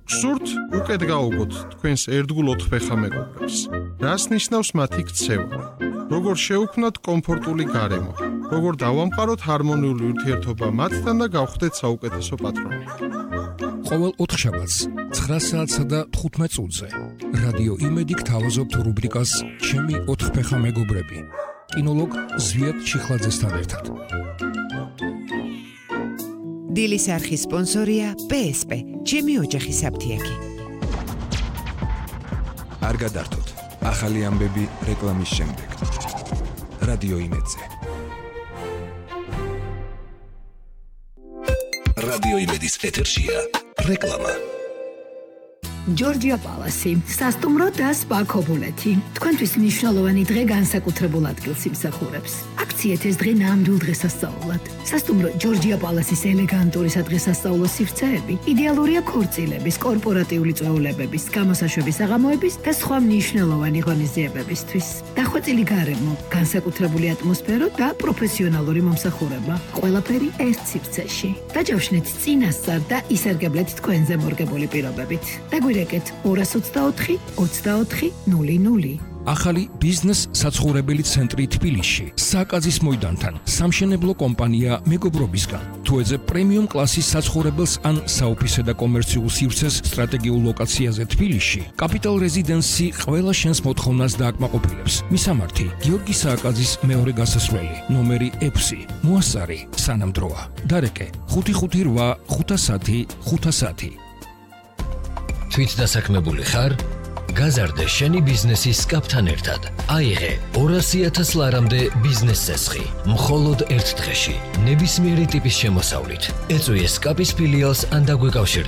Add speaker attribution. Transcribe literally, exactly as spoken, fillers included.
Speaker 1: გსურთ უკეთ გაუგოთ თქვენს ერთგულ ოთხფეხა მეგობრებს. რას ნიშნავს მათი ქცევა? როგორ შევქმნათ კომფორტული გარემო? როგორ დავამყაროთ ჰარმონიული ურთიერთობა მათთან და გავხდეთ საუკეთესო პატრონი?
Speaker 2: ყოველ ოთხშაბათს ცხრა საათსა და თხუთმეტ წუთზე რადიო იმედი გთავაზობთ რუბრიკას ჩემი ოთხფეხა მეგობრები. კინოლოგ ზვიად ჩიხლაძესთან ერთად.
Speaker 3: დილის არხის სპონსორია პე ეს პე, ჩემი ოჯახის აფთიაქი.
Speaker 4: არ გადართოთ, ახალი ამბები რეკლამის შემდეგ. რადიო იმედზე.
Speaker 5: რადიო იმედის ეთერშია რეკლამა.
Speaker 6: ჯორჯია პალასი, სასტუმრო და სპა ქობულეთი. თქვენთვის მნიშვნელოვანი დღე განსაკუთრებულ ადგილს იმსახურებს. აქციეთ ეს დღე ნამდვილ დღესასწაულად. სასტუმრო ჯორჯია პალასის ელეგანტური სადღესასწაულო სივრცეები იდეალურია ქორწილების, კორპორატიული წვეულებების, გამოსაშვების საღამოების და სხვა მნიშვნელოვანი ღონისძიებებისთვის. დახვეწილი გარემო, განსაკუთრებული ატმოსფერო და პროფესიონალური მომსახურება. ყველაფერი ერთ სივრცეში. დაჯავშნეთ წინასწარ და ისარგებლეთ თქვენზე მორგებული პირობებით. დაგვირეკეთ ორას ოცდაოთხი ოცდაოთხი ნული ნული.
Speaker 2: ახალი ბიზნეს საცხოვრებელი ცენტრი თბილისში, საკაზის მოედანთან, სამშენებლო კომპანია მეგობრობისგან. თუ ეძებ პრემიუმ კლასის საცხოვრებელს ან საოფისე და კომერციულ სივრცეს სტრატეგიულ ლოკაციაზე თბილისში, კაპიტალ რეზიდენსი ყველა შენს მოთხოვნას დააკმაყოფილებს. მისამართი: გიორგი სააკაძის მეორე გასასვლელი, ნომერი ექვსი, მოასწარი, სანამდროა. დარეკე: ხუთი ხუთი რვა ხუთასათი ხუთასათი.
Speaker 7: თვით დასაქმებული ხარ? გაზარდე შენი ბიზნესის კაპთან ერთად. აიღე ორასი ათას ლარამდე ბიზნეს წესხი. მხოლოდ ერთ დღეში. ნებისმიერი ტიპის შემოსავლით. ეწვიე სკაპის ფილიალს ან დაგვეკავშირდე